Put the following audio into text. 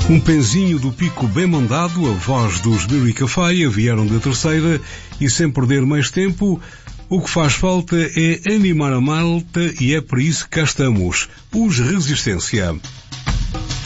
Um penzinho do pico bem mandado, a voz dos Lírica Faia vieram da terceira e sem perder mais tempo, o que faz falta é animar a malta e é por isso que cá estamos, os Resistência.